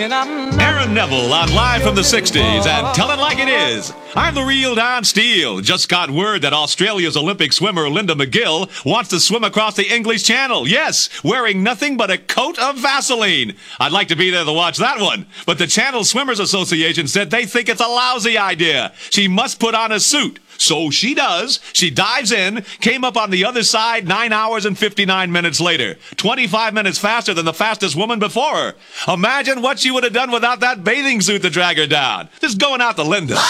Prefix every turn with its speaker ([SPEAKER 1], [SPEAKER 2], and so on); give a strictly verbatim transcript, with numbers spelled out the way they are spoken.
[SPEAKER 1] Aaron Neville on Live from the sixties and Tell It Like It Is. I'm the real Don Steele. Just got word that Australia's Olympic swimmer Linda McGill wants to swim across the English Channel. Yes, wearing nothing but a coat of Vaseline. I'd like to be there to watch that one. But the Channel Swimmers Association said they think it's a lousy idea. She must put on a suit. So she does. She dives in, came up on the other side nine hours and fifty-nine minutes later. twenty-five minutes faster than the fastest woman before her. Imagine what she would have done without that bathing suit to drag her down. Just going out to Linda.